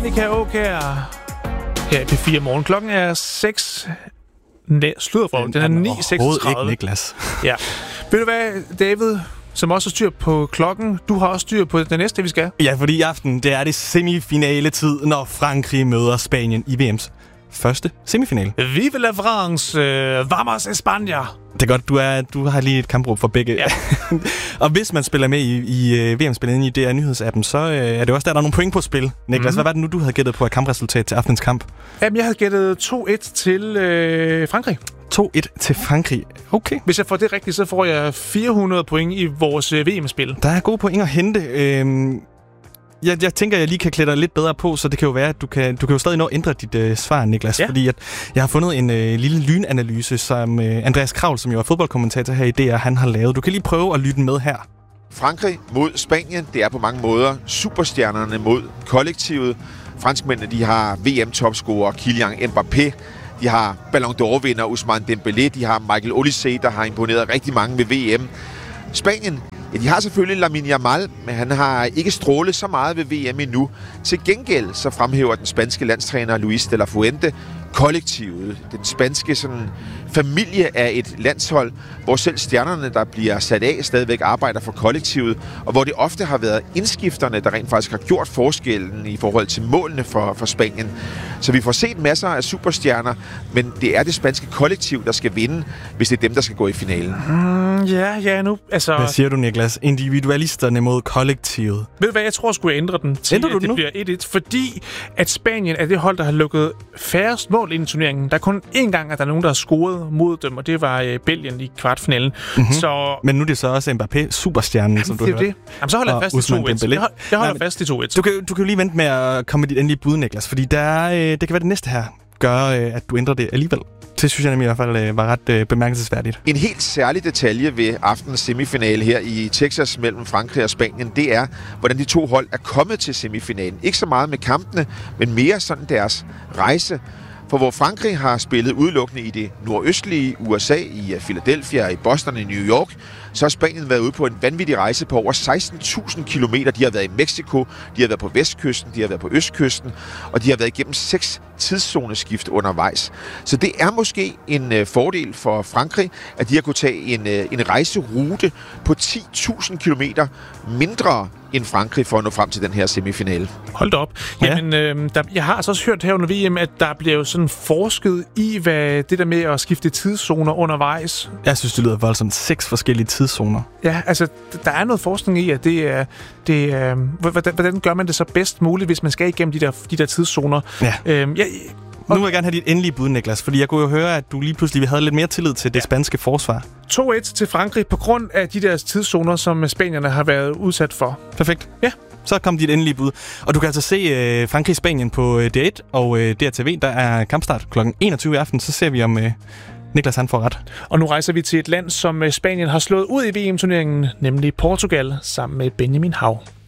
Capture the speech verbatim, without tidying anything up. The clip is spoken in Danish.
Annika Aukjær her i P fire Morgen. Klokken er seks... Næ, slutter fra, den er ni seksogtredive. Overhovedet ikke, Niklas. Ja. Ved du hvad, David, som også har styr på klokken, du har også styr på det næste, vi skal? Ja, fordi i aften, det er det semifinale-tid, når Frankrig møder Spanien i V M's første semifinale. Vive la France, øh, vamos España. Det er godt, du, er, du har lige et kampråb for begge. Ja. Og hvis man spiller med i, i uh, V M-spillet inde i D R Nyhedsappen, så uh, er det også der, der er nogle point på spil. Niklas, mm-hmm. hvad var det nu, du havde gættet på et kampresultat til aftenens kamp? Jamen, jeg havde gættet to et til øh, Frankrig. to et til Frankrig. Okay. Hvis jeg får det rigtigt, så får jeg fire hundrede point i vores øh, V M-spil. Der er gode point at hente. Øhm Jeg, jeg tænker, jeg lige kan klæde dig lidt bedre på, så det kan jo være, at du kan, du kan jo stadig nå at ændre dit øh, svar, Niklas. Ja. Fordi at jeg har fundet en øh, lille lynanalyse, som øh, Andreas Kravl, som jo er fodboldkommentator her i D R, han har lavet. Du kan lige prøve at lytte med her. Frankrig mod Spanien, det er på mange måder superstjernerne mod kollektivet. Franskmændene, de har V M-topscorer Kylian Mbappé. De har Ballon d'Or-vinder Ousmane Dembélé. De har Michael Olise, der har imponeret rigtig mange ved V M. Spanien, ja, de har selvfølgelig Lamine Yamal, men han har ikke strålet så meget ved V M endnu. Til gengæld så fremhæver den spanske landstræner Luis de la Fuente kollektivet. Den spanske sådan, familie af et landshold, hvor selv stjernerne, der bliver sat af, stadigvæk arbejder for kollektivet, og hvor det ofte har været indskifterne, der rent faktisk har gjort forskellen i forhold til målene for, for Spanien. Så vi får set masser af superstjerner, men det er det spanske kollektiv, der skal vinde, hvis det er dem, der skal gå i finalen. Mm, ja, ja, nu... Altså... Hvad siger du, Niklas? Individualisterne mod kollektivet. Ved du hvad, jeg tror, jeg skulle ændre den til, Ændrer du at det nu? bliver et et, fordi at Spanien er det hold, der har lukket færrest mål ind i turneringen. Der er kun én gang, at der er nogen, der har scoret mod dem, og det var øh, Belgien i kvartfinalen. Mm-hmm. Så... Men nu er det så også Mbappé, superstjernen, som du det hørte. Det. Jamen, så holder jeg fast i to et. Jeg, jeg holder Nej, fast i to et. Du kan, du kan jo lige vente med at komme med dit endelige bud, Niklas, fordi der er, øh, det kan være det næste her gør, øh, at du ændrer det alligevel. Det synes jeg nemlig i hvert fald øh, var ret øh, bemærkelsesværdigt. En helt særlig detalje ved aftenens semifinale her i Texas mellem Frankrig og Spanien, det er, hvordan de to hold er kommet til semifinalen. Ikke så meget med kampene, men mere sådan deres rejse. For hvor Frankrig har spillet udelukkende i det nordøstlige U S A, i Philadelphia, i Boston, i New York, så har Spanien været ude på en vanvittig rejse på over seksten tusind kilometer. De har været i Mexico, de har været på vestkysten, de har været på østkysten, og de har været igennem seks tidszoneskift undervejs. Så det er måske en øh, fordel for Frankrig, at de har kunnet tage en, øh, en rejserute på ti tusind kilometer mindre end Frankrig for at nå frem til den her semifinale. Hold da op. Jamen, ja. øh, der, jeg har altså også hørt her under V M, at der bliver jo sådan forsket i, hvad det der med at skifte tidszoner undervejs. Jeg synes, det lyder voldsomt. Seks forskellige tidszoner. Ja, altså, der er noget forskning i, at det er... Det er hvordan, hvordan gør man det så bedst muligt, hvis man skal igennem de der, de der tidszoner? Ja. Øhm, jeg, Nu vil jeg gerne have dit endelige bud, Niklas, fordi jeg kunne jo høre, at du lige pludselig havde lidt mere tillid til det ja. spanske forsvar. to et til Frankrig på grund af de der tidszoner, som spanierne har været udsat for. Perfekt. Ja. Så kom dit endelige bud. Og du kan altså se øh, Frankrig-Spanien på øh, D et og øh, D R T V. Der er kampstart klokken enogtyve i aften. Så ser vi, om øh, Niklas han får ret. Og nu rejser vi til et land, som Spanien har slået ud i V M-turneringen, nemlig Portugal, sammen med Benjamin Hav.